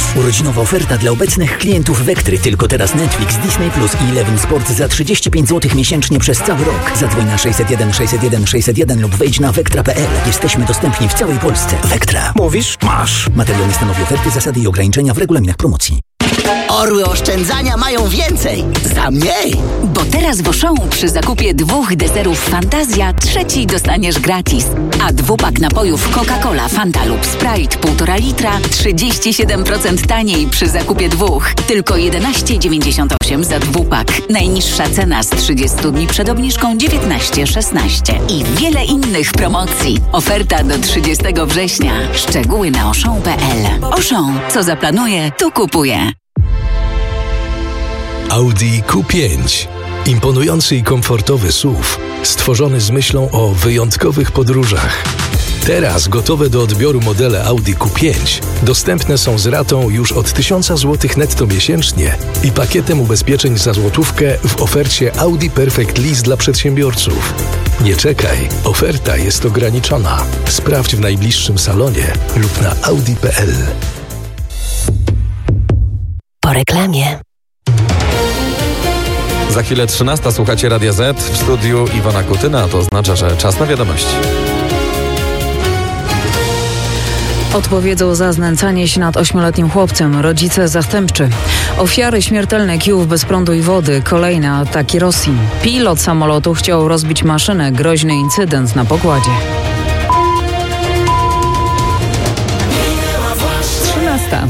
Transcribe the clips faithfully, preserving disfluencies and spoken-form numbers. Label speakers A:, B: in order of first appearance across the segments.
A: Urodzinowa oferta dla obecnych klientów Vektry. Tylko teraz Netflix, Disney Plus i Eleven Sport za trzydzieści pięć złotych miesięcznie przez cały rok. Zadzwoń na sześćset jeden sześćset jeden sześćset jeden lub wejdź na vektra kropka p l. Jesteśmy dostępni w całej Polsce. Vektra.
B: Mówisz? Masz.
A: Materiał nie stanowi oferty, zasady i ograniczenia w regulaminach promocji.
C: Orły oszczędzania mają więcej za mniej.
D: Bo teraz w Auchan przy zakupie dwóch deserów Fantazja trzeci dostaniesz gratis. A dwupak napojów Coca-Cola, Fanta lub Sprite półtora litra trzydzieści siedem procent taniej przy zakupie dwóch. Tylko jedenaście dziewięćdziesiąt osiem za dwupak. Najniższa cena z trzydziestu dni przed obniżką dziewiętnaście szesnaście. I wiele innych promocji. Oferta do trzydziestego września. Szczegóły na auchan kropka p l. Auchan. Co zaplanuje, tu kupuje.
E: Audi Q pięć. Imponujący i komfortowy S U V, stworzony z myślą o wyjątkowych podróżach. Teraz gotowe do odbioru modele Audi Q pięć dostępne są z ratą już od tysiąc złotych netto miesięcznie i pakietem ubezpieczeń za złotówkę w ofercie Audi Perfect Lease dla przedsiębiorców. Nie czekaj, oferta jest ograniczona. Sprawdź w najbliższym salonie lub na audi kropka p l.
F: Po reklamie.
G: Za chwilę trzynasta, słuchacie Radia Z, w studiu Iwona Kutyna, to oznacza, że czas na wiadomości.
H: Odpowiedzą za znęcanie się nad ośmioletnim chłopcem rodzice zastępczy. Ofiary śmiertelne Kijów bez prądu i wody. Kolejne ataki Rosji. Pilot samolotu chciał rozbić maszynę. Groźny incydent na pokładzie. trzynasta.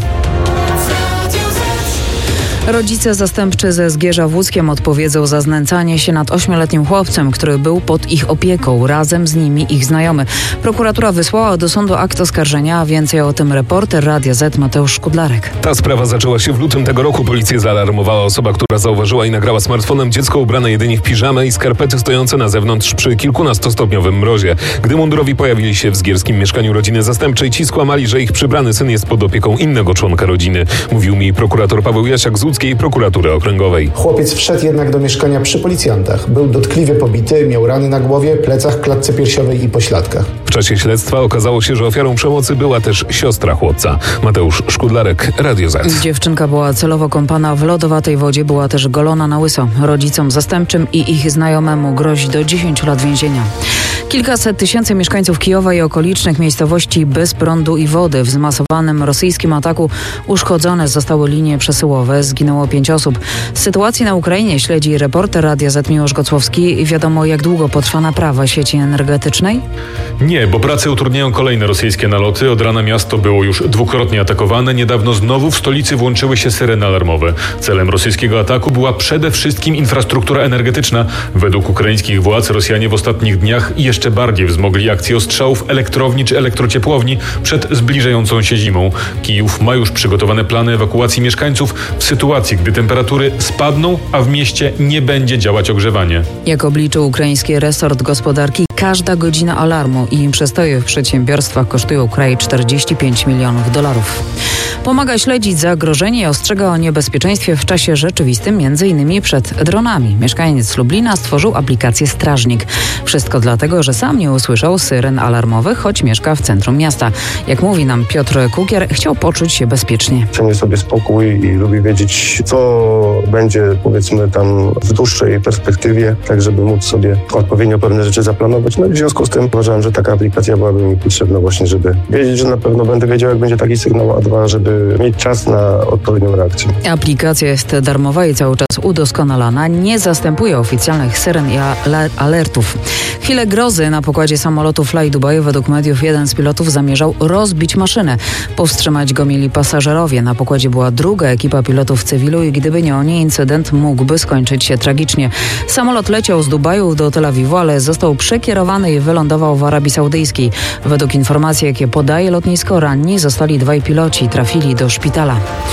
H: Rodzice zastępczy ze Zgierza w Łódzkiem odpowiedzą za znęcanie się nad ośmioletnim chłopcem, który był pod ich opieką. Razem z nimi ich znajomy. Prokuratura wysłała do sądu akt oskarżenia, a więcej o tym reporter Radia Z Mateusz Szkudlarek.
I: Ta sprawa zaczęła się w lutym tego roku. Policję zaalarmowała osoba, która zauważyła i nagrała smartfonem dziecko ubrane jedynie w piżamę i skarpety stojące na zewnątrz przy kilkunastostopniowym mrozie. Gdy mundurowi pojawili się w zgierskim mieszkaniu rodziny zastępczej, ci skłamali, że ich przybrany syn jest pod opieką innego członka rodziny. Mówił mi prokurator Paweł Jasiak z Łódzkiej Prokuratury Okręgowej.
J: Chłopiec wszedł jednak do mieszkania przy policjantach. Był dotkliwie pobity, miał rany na głowie, plecach, klatce piersiowej i pośladkach.
I: W czasie śledztwa okazało się, że ofiarą przemocy była też siostra chłopca. Mateusz Szkudlarek, Radio Z.
H: Dziewczynka była celowo kąpana w lodowatej wodzie, była też golona na łyso. Rodzicom zastępczym i ich znajomemu grozi do dziesięciu lat więzienia. Kilkaset tysięcy mieszkańców Kijowa i okolicznych miejscowości bez prądu i wody. W zmasowanym rosyjskim ataku uszkodzone zostały linie przesyłowe. Zginęło pięć osób. Sytuację na Ukrainie śledzi reporter Radia Z Miłosz Gocłowski. Wiadomo, jak długo potrwa naprawa sieci energetycznej?
K: Nie, bo prace utrudniają kolejne rosyjskie naloty. Od rana miasto było już dwukrotnie atakowane. Niedawno znowu w stolicy włączyły się syreny alarmowe. Celem rosyjskiego ataku była przede wszystkim infrastruktura energetyczna. Według ukraińskich władz Rosjanie w ostatnich dniach jeszcze bardziej wzmogli akcję ostrzałów elektrowni czy elektrociepłowni przed zbliżającą się zimą. Kijów ma już przygotowane plany ewakuacji mieszkańców w sytuacji, gdy temperatury spadną, a w mieście nie będzie działać ogrzewanie.
H: Jak obliczył ukraiński resort gospodarki, każda godzina alarmu i przestoje w przedsiębiorstwach kosztują kraj czterdzieści pięć milionów dolarów. Pomaga śledzić zagrożenie i ostrzega o niebezpieczeństwie w czasie rzeczywistym, między innymi przed dronami. Mieszkaniec Lublina stworzył aplikację Strażnik. Wszystko dlatego, że sam nie usłyszał syren alarmowych, choć mieszka w centrum miasta. Jak mówi nam Piotr Kukier, chciał poczuć się bezpiecznie.
L: Cenię sobie spokój i lubię wiedzieć, co będzie, powiedzmy, tam w dłuższej perspektywie, tak żeby móc sobie odpowiednio pewne rzeczy zaplanować. No i w związku z tym uważałem, że taka aplikacja byłaby mi potrzebna właśnie, żeby wiedzieć, że na pewno będę wiedział, jak będzie taki sygnał, a dwa, żeby mieć czas na odpowiednią reakcję.
H: Aplikacja jest darmowa i cały czas udoskonalana. Nie zastępuje oficjalnych syren i alertów. Chwilę grozy na pokładzie samolotu Fly Dubai. Według mediów jeden z pilotów zamierzał rozbić maszynę. Powstrzymać go mieli pasażerowie. Na pokładzie była druga ekipa pilotów w cywilu i gdyby nie oni, incydent mógłby skończyć się tragicznie. Samolot leciał z Dubaju do Tel Awiwu, ale został przekierowany i wylądował w Arabii Saudyjskiej. Według informacji, jakie podaje lotnisko, ranni zostali dwaj piloci, trafili do szpitala.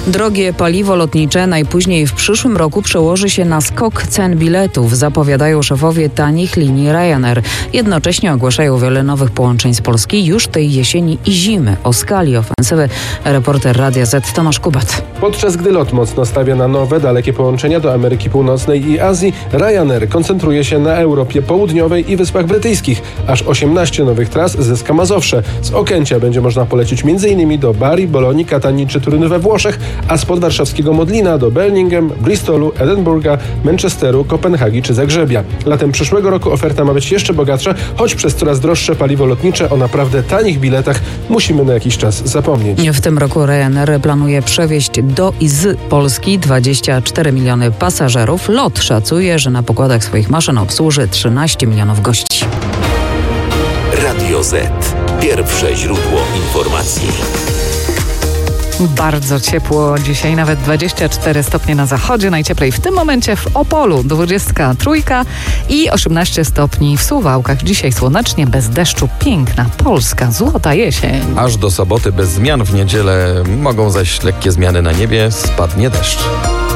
H: Drogie paliwo lotnicze najpóźniej w przyszłym roku przełoży się na skok cen biletów, zapowiadają szefowie tanich linii Ryanair. Jednocześnie ogłaszają wiele nowych połączeń z Polski już tej jesieni i zimy. O skali ofensywy reporter Radia Z Tomasz Kubat.
B: Podczas gdy LOT mocno stawia na nowe, dalekie połączenia do Ameryki Północnej i Azji, Ryanair koncentruje się na Europie Południowej i Wyspach Brytyjskich. Aż osiemnaście nowych tras zyska Mazowsze. Z Okęcia będzie można polecieć m.in. do Bari, Bolonii, Katanii czy Turynu we Włoszech, a z podwarszawskiego Modlina do Birmingham, Bristolu, Edynburga, Manchesteru, Kopenhagi czy Zagrzebia. Latem przyszłego roku oferta ma być jeszcze bogatsza, choć przez coraz droższe paliwo lotnicze o naprawdę tanich biletach musimy na jakiś czas zapomnieć.
H: W tym roku Ryanair planuje przewieźć do i z Polski dwadzieścia cztery miliony pasażerów. LOT szacuje, że na pokładach swoich maszyn obsłuży trzynaście milionów gości.
M: Radio Z. Pierwsze źródło informacji.
N: Bardzo ciepło dzisiaj, nawet dwadzieścia cztery stopnie na zachodzie, najcieplej w tym momencie w Opolu, dwadzieścia trzy i osiemnaście stopni w Suwałkach. Dzisiaj słonecznie, bez deszczu, piękna polska, złota jesień.
G: Aż do soboty bez zmian, w niedzielę mogą zaś lekkie zmiany na niebie, spadnie deszcz.